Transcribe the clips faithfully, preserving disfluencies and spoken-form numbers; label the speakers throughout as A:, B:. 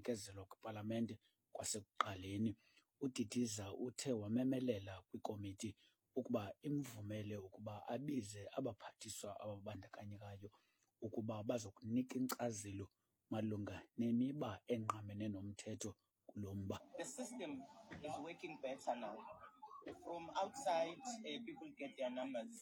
A: ukunikezelwa kwipalamente kwasekuqaleni, uDidiza uthe wamemelela kwikomiti ukuba imvumele ukuba abize abaphathiswa ababandakanyekayo ukuba bazokunika inkcazelo malunga nemiba engqamene nomthetho kulo mba.
B: The system is working better now. From outside, uh, people get their numbers.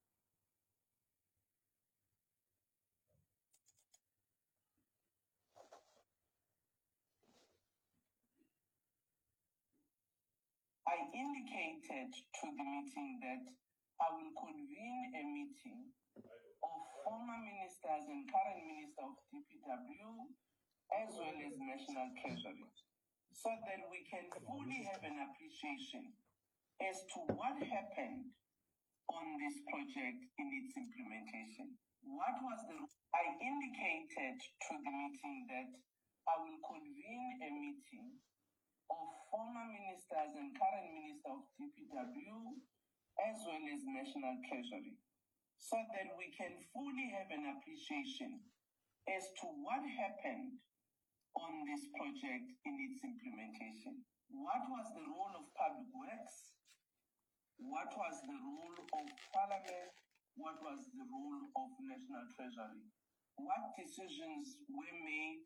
B: I indicated to the meeting that I will convene a meeting of former ministers and current minister of D P W as well as National Treasury so that we can fully have an appreciation as to what happened on this project in its implementation. What was the... I indicated to the meeting that I will convene a meeting of former ministers and current minister of D P W as well as National Treasury so that we can fully have an appreciation as to what happened on this project in its implementation. What was the role of Public Works? What was the role of Parliament? What was the role of National Treasury? What decisions were made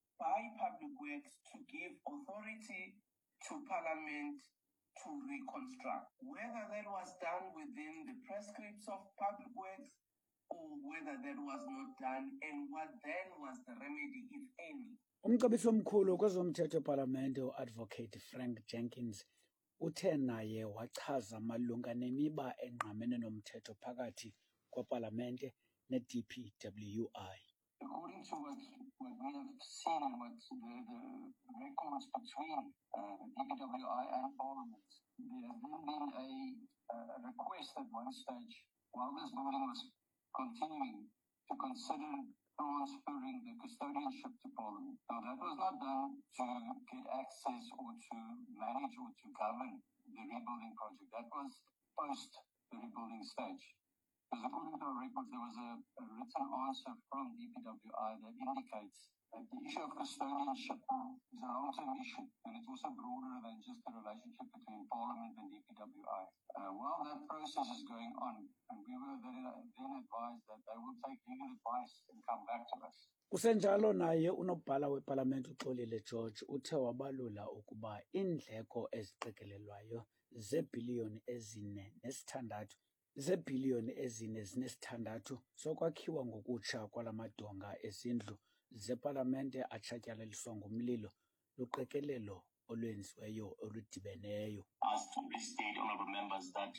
B: by Public Works to give authority to Parliament to reconstruct? Whether that was done within the prescripts of Public Works or whether that was not done, and what then was the remedy, if any.
A: Umcebisi omkhulu kwezomthetho ePalamente uAdvocate Frank Jenkins uthe naye wachaza malunga nemiba engqamene nomthetho phakathi kwepalamente ne-D P W I.
C: According to what, what we have seen and what the, the records between uh, D P W I and Parliament, there has then been a, uh, a request at one stage, while this building was continuing, to consider transferring the custodianship to Parliament. Now, that was not done to get access or to manage or to govern the rebuilding project. That was post the rebuilding stage. Because according to our records, there was a, a written answer from D P W I that indicates that the issue of custodianship is a long-term issue, and it's also broader than just the relationship between Parliament and D P W I. Uh, while that process is going on, and we were then, then advised that they will take legal advice and come back to us.
A: Kusenjalo naye unobhala wepalamente uXolile George uthe wabalula ukuba iindleko eziqikelelwayo zebhiliyoni ezine nesithandathu zebhiliyoni ezine zinesithandathu sokwakhiwa ngokutsha kwalamadonga ezindlu zepalamente atshatyalaliswa ngumlilo luqikelelo olwenziweyo oludibeneyo.
B: As to restate, honorable members, that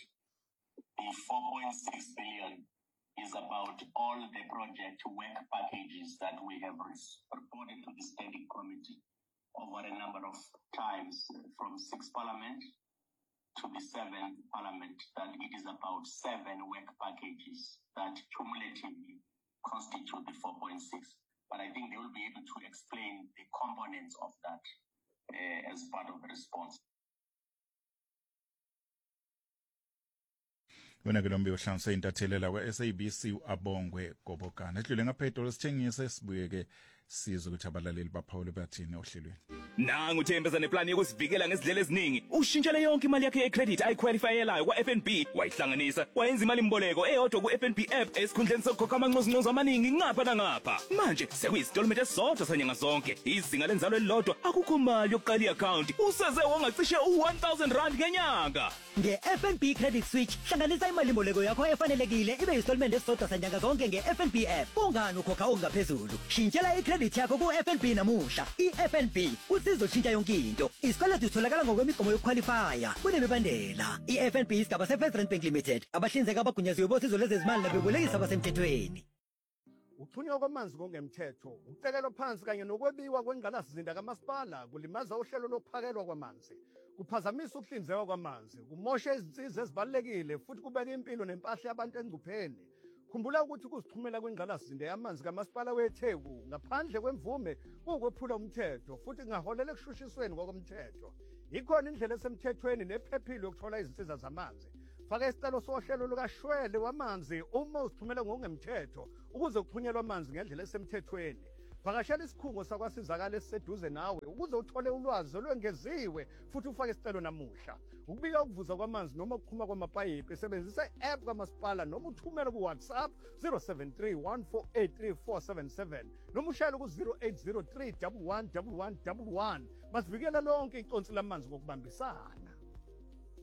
B: the four point six billion is about all the project work packages that we have reported to the Standing Committee over a number of times from six Parliament to the seventh Parliament, that it is about seven work packages that cumulatively constitute the four point six. But I think they will be able to explain the components of that uh, as part of the response.
D: Wena ke lombe ohlanganise intathelela kwa-S A B C uAbongwe Gobokana. Edlule ngaphedolo sithengise sibuye ke sizwe ukuthi abalaleli baphawule bathini ohlelweni.
E: Nangu Thembeza neplani yokusivikela ngezindlela eziningi. Ushintshele yonke imali yakhe ye-credit ayiqualifyelayo kwa-F N B. Wayihlanganisa wayenza imali imboleko eyodwa ku-F N B app esikhundleni sokukhokha amanqozinqozi amaningi ngapha nangapha. Manje sekuyisitolment esisodwa sanyanga zonke. Izinga lenzalo elilodwa akukho mali yokuqala i-account. Useze wangacishe u-one thousand rand ngenyanga.
F: Nge-F N B Credit Switch hlanganisa imali imboleko yakho efanelekile ibe yisitolment esisodwa sanyanga zonke nge-F N B app. Ungani ukhokha okungaphezulu. Shintshela i-credit yakho ku-F N B namuhla. I-F N B usizoshintsha yonke into. Isikweletu sitholakala ngokwemigomo yokuqualifya kunemibandela. I-F N B isigaba se-First Rand Bank Limited. Abahlinzeki abagunyaziwe bosizo lwezezimali nabebolekisi abasemthethweni.
G: Uthunywa kwamanzi kongemthetho, ukucekelwa phansi kanye nokwebiwa kwengqalasizinda kamasipala kulimaza uhlelo lokuphakelwa kwamanzi. Kuphazamisa ukuhlinzekwa kwamanzi, kumosha izinsiza ezibalekile futhi kubeka impilo nempahla yabantu engcupheni. Khumbula ukuthi ukuzixhumela kwengqalasizinda yamanzi kamasipala weTheku ngaphandle kwemvume kukwephula umthetho futhi kungaholela ekushushisweni ngokomthetho. Ikhona indlela esemthethweni nephephile yokuthola izinsiza zamanzi. Faka isicelo sohlelo lukashwele wamanzi uma uzixhumela ngokungemthetho ukuze kuphunyelwe amanzi ngendlela esemthethweni. Vakashela isikhungo sakwasizakala esiseduze nawe ukuze uthole ulwazi olwengeziwe futhi ufake isicelo namuhla. Ukubika ukuvuza kwamanzi noma ukuphuma kwamapayipi sebenzisa i-app kamasipala noma uthumele ku-WhatsApp zero seven three one four eight three four seven seven noma ushayele ku zero eight zero three one one one one one. Masivikele lonke iconsi lamanzi ngokubambisana.